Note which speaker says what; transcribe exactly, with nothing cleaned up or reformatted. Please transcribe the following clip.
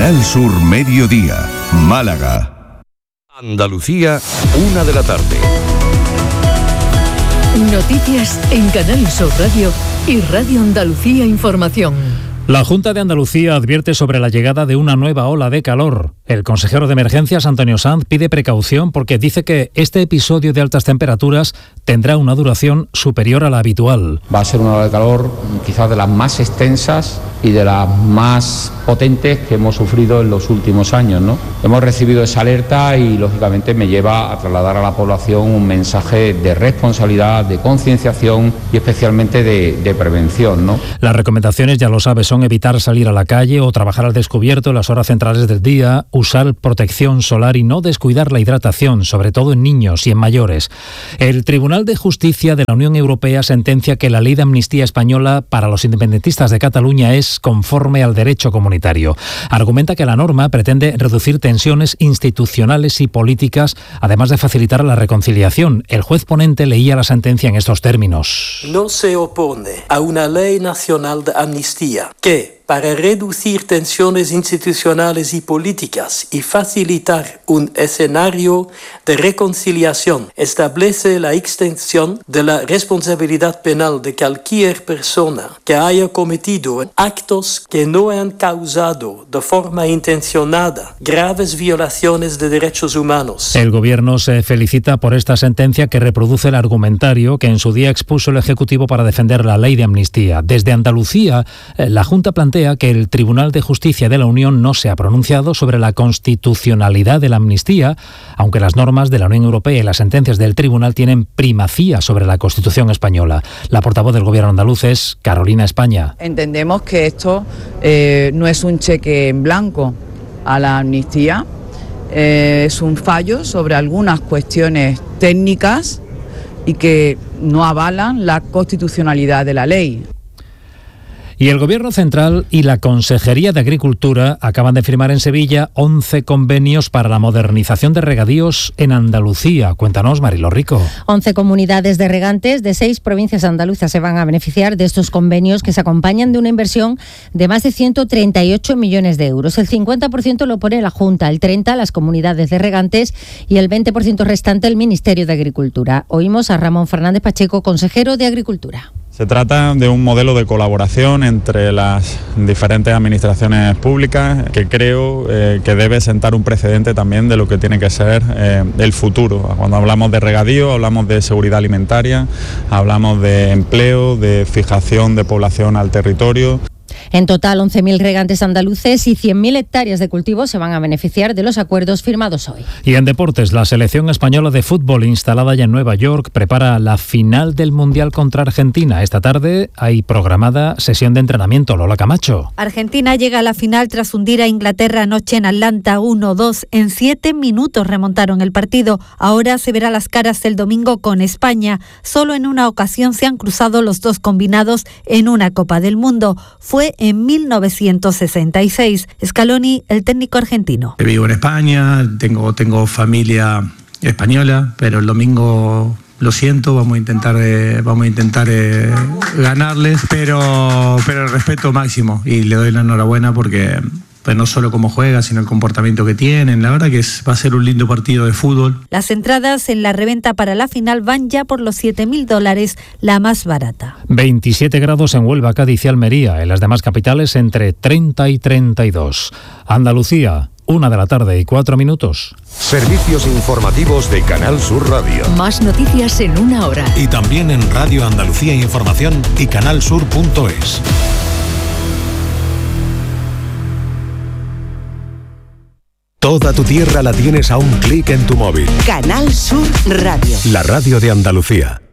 Speaker 1: Canal Sur Mediodía, Málaga.
Speaker 2: Andalucía, una de la tarde.
Speaker 3: Noticias en Canal Sur Radio y Radio Andalucía Información.
Speaker 4: La Junta de Andalucía advierte sobre la llegada de una nueva ola de calor. El consejero de Emergencias, Antonio Sanz, pide precaución porque dice que este episodio de altas temperaturas tendrá una duración superior a la habitual.
Speaker 5: Va a ser una ola de calor quizás de las más extensas y de las más potentes que hemos sufrido en los últimos años, ¿no? Hemos recibido esa alerta y lógicamente me lleva a trasladar a la población un mensaje de responsabilidad, de concienciación y especialmente de, de prevención, ¿no?
Speaker 4: Las recomendaciones, ya lo sabes, son evitar salir a la calle o trabajar al descubierto en las horas centrales del día, usar protección solar y no descuidar la hidratación, sobre todo en niños y en mayores. El Tribunal de Justicia de la Unión Europea sentencia que la ley de amnistía española para los independentistas de Cataluña es conforme al derecho comunitario. Argumenta que la norma pretende reducir tensiones institucionales y políticas, además de facilitar la reconciliación. El juez ponente leía la sentencia en estos términos.
Speaker 6: No se opone a una ley nacional de amnistía que, para reducir tensiones institucionales y políticas y facilitar un escenario de reconciliación, establece la extensión de la responsabilidad penal de cualquier persona que haya cometido actos que no han causado de forma intencionada graves violaciones de derechos humanos.
Speaker 4: El Gobierno se felicita por esta sentencia que reproduce el argumentario que en su día expuso el Ejecutivo para defender la ley de amnistía. Desde Andalucía, la Junta plantea que el Tribunal de Justicia de la Unión no se ha pronunciado sobre la constitucionalidad de la amnistía, aunque las normas de la Unión Europea y las sentencias del Tribunal tienen primacía sobre la Constitución española. La portavoz del Gobierno andaluz es Carolina España.
Speaker 7: Entendemos que esto eh, no es un cheque en blanco a la amnistía, eh, es un fallo sobre algunas cuestiones técnicas y que no avalan la constitucionalidad de la ley.
Speaker 4: Y el Gobierno Central y la Consejería de Agricultura acaban de firmar en Sevilla once convenios para la modernización de regadíos en Andalucía. Cuéntanos, Mariló Rico.
Speaker 8: once comunidades de regantes de seis provincias andaluzas se van a beneficiar de estos convenios que se acompañan de una inversión de más de ciento treinta y ocho millones de euros. El cincuenta por ciento lo pone la Junta, el treinta por ciento las comunidades de regantes y el veinte por ciento restante el Ministerio de Agricultura. Oímos a Ramón Fernández Pacheco, consejero de Agricultura.
Speaker 9: Se trata de un modelo de colaboración entre las diferentes administraciones públicas que creo eh, que debe sentar un precedente también de lo que tiene que ser eh, el futuro. Cuando hablamos de regadío, hablamos de seguridad alimentaria, hablamos de empleo, de fijación de población al territorio.
Speaker 8: En total, once mil regantes andaluces y cien mil hectáreas de cultivo se van a beneficiar de los acuerdos firmados hoy.
Speaker 4: Y en deportes, la selección española de fútbol instalada ya en Nueva York prepara la final del Mundial contra Argentina. Esta tarde hay programada sesión de entrenamiento. Lola Camacho.
Speaker 10: Argentina llega a la final tras hundir a Inglaterra anoche en Atlanta uno dos. En siete minutos remontaron el partido. Ahora se verá las caras el domingo con España. Solo en una ocasión se han cruzado los dos combinados en una Copa del Mundo. Fue en mil novecientos sesenta y seis. Scaloni, el técnico argentino.
Speaker 11: Vivo en España, tengo, tengo familia española, pero el domingo lo siento, vamos a intentar, eh, vamos a intentar eh, ganarles, pero, pero el respeto máximo y le doy la enhorabuena porque pues no solo cómo juega, sino el comportamiento que tienen. La verdad que es, va a ser un lindo partido de fútbol.
Speaker 10: Las entradas en la reventa para la final van ya por los siete mil dólares, la más barata.
Speaker 4: veintisiete grados en Huelva, Cádiz y Almería. En las demás capitales entre treinta y treinta y dos. Andalucía, una de la tarde y cuatro minutos.
Speaker 2: Servicios informativos de Canal Sur Radio.
Speaker 3: Más noticias en una hora.
Speaker 12: Y también en Radio Andalucía Información y canalsur punto es.
Speaker 2: Toda tu tierra la tienes a un clic en tu móvil.
Speaker 13: Canal Sur Radio.
Speaker 2: La radio de Andalucía.